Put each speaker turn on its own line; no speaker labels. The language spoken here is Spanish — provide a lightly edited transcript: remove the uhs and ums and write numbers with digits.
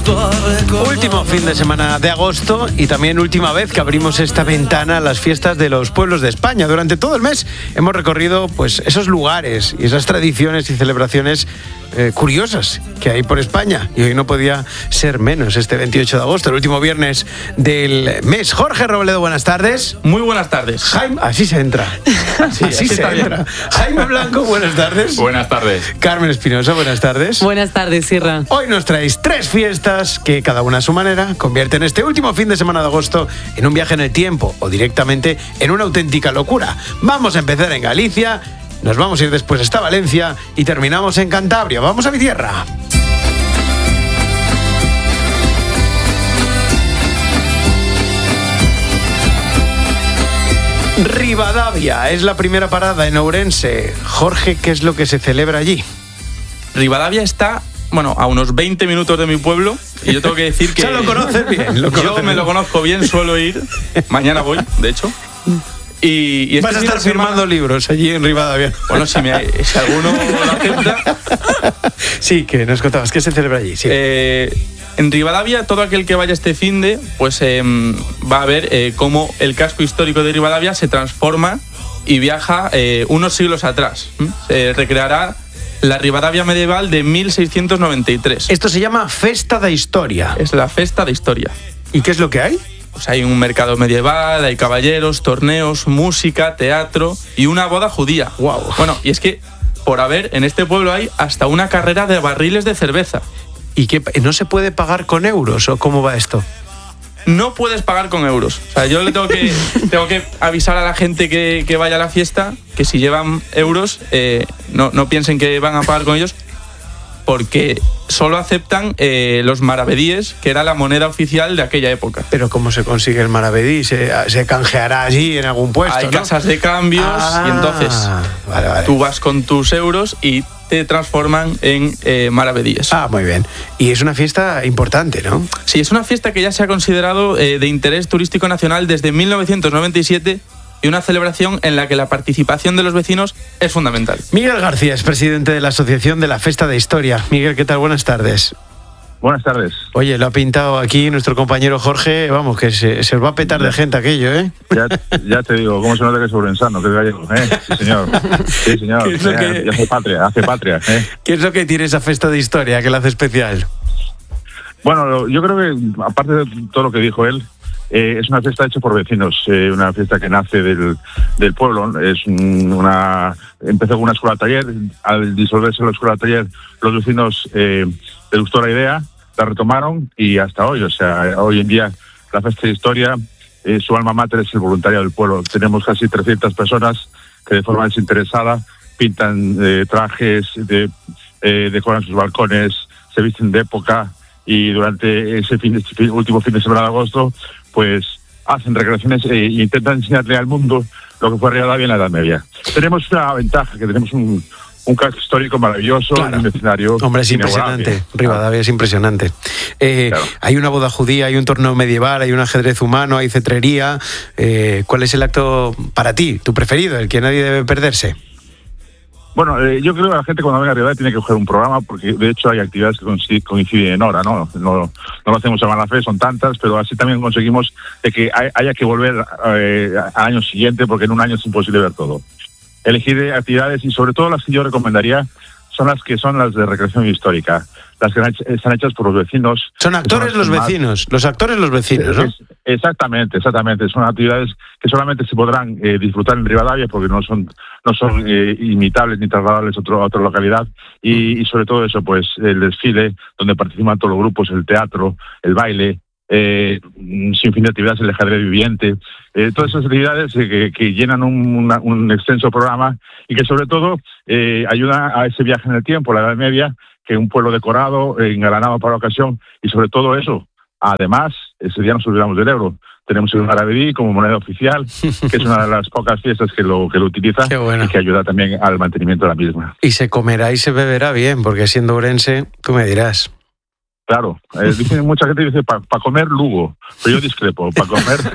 Último fin de semana de agosto y también última vez que abrimos esta ventana a las fiestas de los pueblos de España. Durante todo el mes hemos recorrido pues esos lugares y esas tradiciones y celebraciones curiosas que hay por España. Y hoy no podía ser menos, este 28 de agosto, el último viernes del mes. Jorge Robledo, buenas tardes.
Muy buenas tardes.
Jaime, así se entra. Así se entra. Jaime Blanco, buenas tardes.
Buenas tardes.
Carmen Espinosa, buenas tardes.
Buenas tardes, Sierra.
Hoy nos traéis 3 fiestas que cada una a su manera convierten este último fin de semana de agosto en un viaje en el tiempo o directamente en una auténtica locura. Vamos a empezar en Galicia, nos vamos a ir después hasta Valencia y terminamos en Cantabria. Vamos a mi tierra. Ribadavia es la primera parada en Ourense. Jorge, ¿qué es lo que se celebra allí?
Ribadavia está, a unos 20 minutos de mi pueblo y yo tengo que decir que...
Ya lo conoces bien.
Yo me lo conozco bien, suelo ir. Mañana voy, de hecho. Y
vas a estar firmando libros allí en Ribadavia.
Bueno, si alguno lo acepta.
Sí, que nos contabas, ¿qué se celebra allí? Sí.
En Ribadavia, todo aquel que vaya este finde, pues va a ver cómo el casco histórico de Ribadavia se transforma y viaja unos siglos atrás. Se recreará la Ribadavia medieval de 1693.
Esto se llama Festa da Historia.
Es la Festa da Historia.
¿Y qué es lo que hay?
Pues hay un mercado medieval, hay caballeros, torneos, música, teatro y una boda judía.
Wow.
Bueno, y es que, en este pueblo hay hasta una carrera de barriles de cerveza.
¿Y qué, no se puede pagar con euros o cómo va esto?
No puedes pagar con euros. O sea, yo le tengo que avisar a la gente que vaya a la fiesta que si llevan euros, no piensen que van a pagar con ellos, porque solo aceptan los maravedíes, que era la moneda oficial de aquella época.
¿Pero cómo se consigue el maravedí? ¿Se canjeará allí en algún puesto?
Hay casas de cambios y entonces
vale.
Tú vas con tus euros y te transforman en maravedíes.
Muy bien. Y es una fiesta importante, ¿no?
Sí, es una fiesta que ya se ha considerado de interés turístico nacional desde 1997 y una celebración en la que la participación de los vecinos es fundamental.
Miguel García es presidente de la Asociación de la Festa de Historia. Miguel, ¿qué tal? Buenas tardes.
Buenas tardes.
Oye, lo ha pintado aquí nuestro compañero Jorge, vamos, que se os va a petar de gente aquello, ¿eh?
Ya te digo, ¿cómo se nota que es ourensano, que es gallego? Sí, señor. Sí, señor. Ya hace patria.
¿Qué es lo que tiene esa Festa de Historia que la hace especial?
Bueno, yo creo que, aparte de todo lo que dijo él, es una fiesta hecha por vecinos, una fiesta que nace del pueblo. Empezó con una escuela taller. Al disolverse la escuela taller, los vecinos les gustó la idea, la retomaron y hasta hoy. O sea, hoy en día la Festa de Historia, su alma mater es el voluntariado del pueblo. Tenemos casi 300 personas que de forma desinteresada pintan trajes, decoran sus balcones, se visten de época. Y durante ese último fin de semana de agosto, pues hacen recreaciones e intentan enseñarle al mundo lo que fue Ribadavia en la Edad Media. Tenemos una ventaja, que tenemos un casco histórico maravilloso,
claro.
Un escenario...
Hombre, es impresionante. Ribadavia es impresionante. Claro. Hay una boda judía, hay un torneo medieval, hay un ajedrez humano, hay cetrería. ¿Cuál es el acto para ti, tu preferido, el que nadie debe perderse?
Bueno, yo creo que la gente cuando venga a Ribadavia tiene que coger un programa, porque de hecho hay actividades que coinciden en hora, ¿no? No lo hacemos a mala fe, son tantas, pero así también conseguimos de que haya que volver al año siguiente, porque en un año es imposible ver todo. Elegir actividades y sobre todo las que yo recomendaría son las de recreación histórica, las que están hechas por los vecinos.
Son actores los vecinos, los actores los vecinos, ¿no?
Exactamente. Son actividades que solamente se podrán disfrutar en Ribadavia porque no son imitables ni trasladables a otra localidad y sobre todo eso, pues el desfile donde participan todos los grupos, el teatro, el baile, sin fin de actividades, el ajedrez viviente, todas esas actividades que llenan un extenso programa y que sobre todo ayudan a ese viaje en el tiempo, la Edad Media, que un pueblo decorado, engalanado para la ocasión y sobre todo eso. Además, ese día nos olvidamos del euro. Tenemos el maravedí como moneda oficial, que es una de las pocas fiestas que lo utiliza.
Qué bueno.
Y que ayuda también al mantenimiento de la misma.
Y se comerá y se beberá bien, porque siendo ourense, tú me dirás.
Claro, mucha gente dice para comer Lugo, pero yo discrepo, para comer